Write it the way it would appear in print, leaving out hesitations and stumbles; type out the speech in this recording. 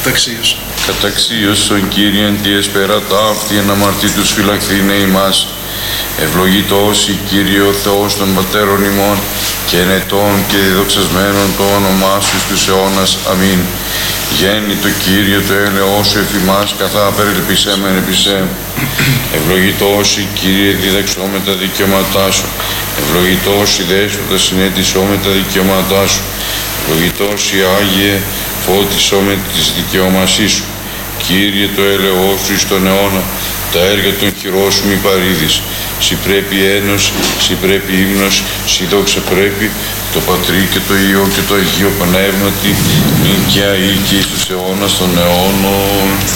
Καταξίωσον Κύριε τι εσπερατά αυτή εν αμαρτήτους φυλαχθήνε ημάς. Ευλογητός η Κύριε ο Θεός των πατέρων ημών και ενετών και διδοξασμένων το όνομά σου στους αιώνας. Αμήν. Γέννη το Κύριο το έλεος σου εφημάς καθά περιλπισέμεν επισέμ. Ευλογητός η Κύριε διδαξώ με τα δικαιώματά σου. Ευλογητός η Δέσποτα συνέτησό με τα δικαιώματά σου. Ευλογητός η Άγιε φώτισό με τις δικαιωμασίες σου. Κύριε το έλεος σου εις τον αιώνα, τα έργα των χειρών σου μη παρήδεις. Συ πρέπει ένος, συ πρέπει ύμνος, συ δόξα πρέπει, το Πατρί και το Υιό και το Αγίο Πνεύματι, νυν και αεί και εις τους αιώνας των αιώνων.